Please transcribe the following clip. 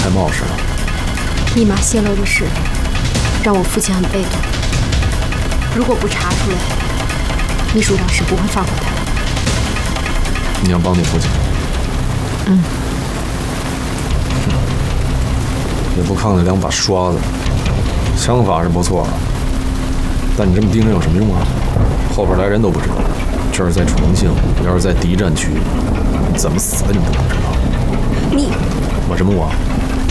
太冒失了。 密码泄露的事让我父亲很被动。如果不查出来，秘书长是不会放过他的。 你要帮你父亲？也不抗那2把刷子，枪法是不错，但你这么盯着有什么用啊？后边来人都不知道，这儿在重庆，要是在敌占区，怎么死的你们都不知道。 你， 我什么我？